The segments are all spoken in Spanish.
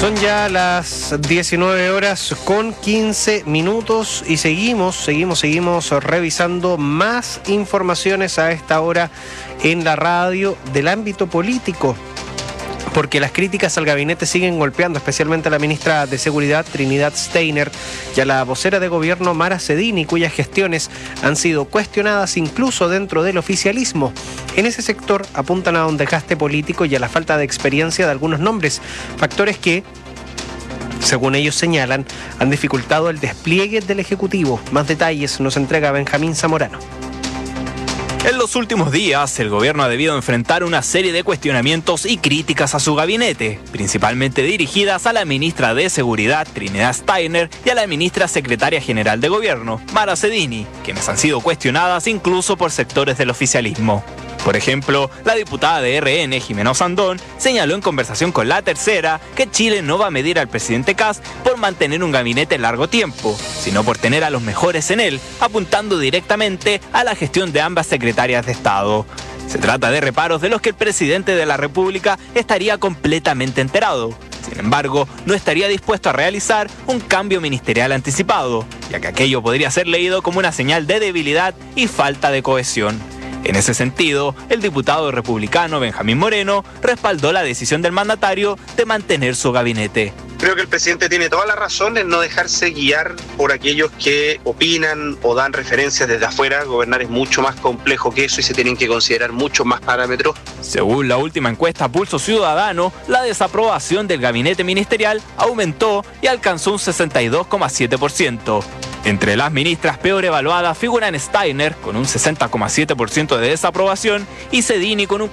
Son ya las 19 horas con 15 minutos y seguimos revisando más informaciones a esta hora en la radio del ámbito político, porque las críticas al gabinete siguen golpeando, especialmente a la ministra de Seguridad, Trinidad Steiner, y a la vocera de gobierno, Mara Cedini, cuyas gestiones han sido cuestionadas incluso dentro del oficialismo. En ese sector apuntan a un desgaste político y a la falta de experiencia de algunos nombres, factores que, según ellos señalan, han dificultado el despliegue del Ejecutivo. Más detalles nos entrega Benjamín Zamorano. En los últimos días, el gobierno ha debido enfrentar una serie de cuestionamientos y críticas a su gabinete, principalmente dirigidas a la ministra de Seguridad, Trinidad Steiner, y a la ministra secretaria general de Gobierno, Mara Cedini, quienes han sido cuestionadas incluso por sectores del oficialismo. Por ejemplo, la diputada de RN, Jimena Osandón, señaló en conversación con La Tercera que Chile no va a medir al presidente Kast por mantener un gabinete largo tiempo, sino por tener a los mejores en él, apuntando directamente a la gestión de ambas secretarias de Estado. Se trata de reparos de los que el presidente de la República estaría completamente enterado. Sin embargo, no estaría dispuesto a realizar un cambio ministerial anticipado, ya que aquello podría ser leído como una señal de debilidad y falta de cohesión. En ese sentido, el diputado republicano Benjamín Moreno respaldó la decisión del mandatario de mantener su gabinete. Creo que el presidente tiene toda la razón en no dejarse guiar por aquellos que opinan o dan referencias desde afuera. Gobernar es mucho más complejo que eso y se tienen que considerar muchos más parámetros. Según la última encuesta Pulso Ciudadano, la desaprobación del gabinete ministerial aumentó y alcanzó un 62,7%. Entre las ministras peor evaluadas figuran Steiner con un 60,7% de desaprobación y Cedini con un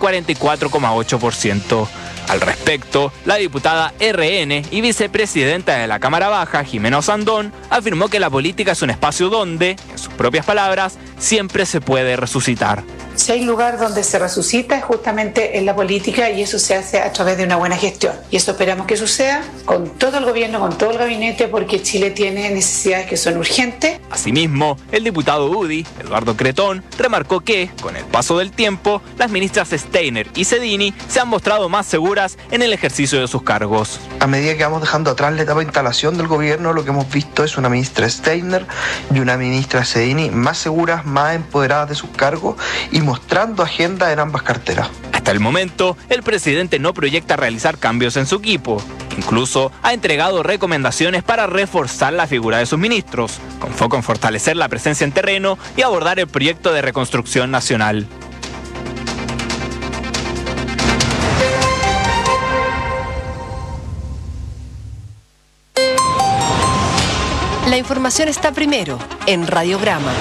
44,8%. Al respecto, la diputada RN y vicepresidenta de la Cámara Baja, Jimena Osandón, afirmó que la política es un espacio donde, en sus propias palabras, siempre se puede resucitar. Si hay lugar donde se resucita es justamente en la política, y eso se hace a través de una buena gestión. Y eso esperamos que suceda con todo el gobierno, con todo el gabinete, porque Chile tiene necesidades que son urgentes. Asimismo, el diputado UDI, Eduardo Cretón, remarcó que, con el paso del tiempo, las ministras Steiner y Cedini se han mostrado más seguras en el ejercicio de sus cargos. A medida que vamos dejando atrás la etapa de instalación del gobierno, lo que hemos visto es una ministra Steiner y una ministra Cedini más seguras, más empoderadas de sus cargos y mostrando agenda en ambas carteras. Hasta el momento, el presidente no proyecta realizar cambios en su equipo. Incluso ha entregado recomendaciones para reforzar la figura de sus ministros, con foco en fortalecer la presencia en terreno y abordar el proyecto de reconstrucción nacional. La información está primero en Radiograma.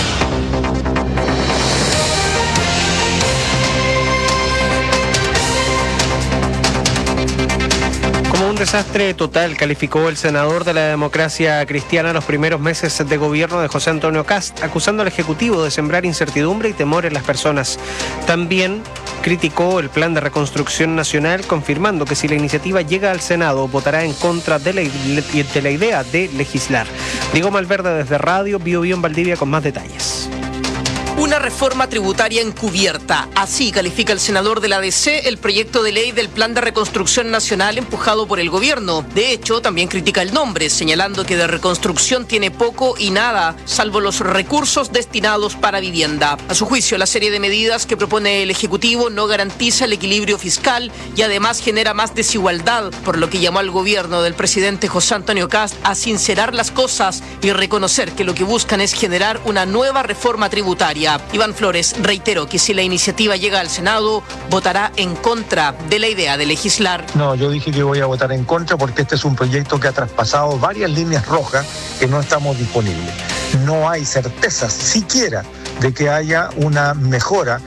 Como un desastre total calificó el senador de la Democracia Cristiana los primeros meses de gobierno de José Antonio Kast, acusando al Ejecutivo de sembrar incertidumbre y temor en las personas. También criticó el plan de reconstrucción nacional, confirmando que si la iniciativa llega al Senado, votará en contra de la idea de legislar. Diego Malverde desde Radio Bio Bio en Valdivia con más detalles. Una reforma tributaria encubierta. Así califica el senador de la DC el proyecto de ley del Plan de Reconstrucción Nacional empujado por el gobierno. De hecho, también critica el nombre, señalando que de reconstrucción tiene poco y nada, salvo los recursos destinados para vivienda. A su juicio, la serie de medidas que propone el Ejecutivo no garantiza el equilibrio fiscal y además genera más desigualdad, por lo que llamó al gobierno del presidente José Antonio Kast a sincerar las cosas y reconocer que lo que buscan es generar una nueva reforma tributaria. Iván Flores reiteró que si la iniciativa llega al Senado, votará en contra de la idea de legislar. No, yo dije que voy a votar en contra porque este es un proyecto que ha traspasado varias líneas rojas que no estamos disponibles. No hay certezas siquiera de que haya una mejora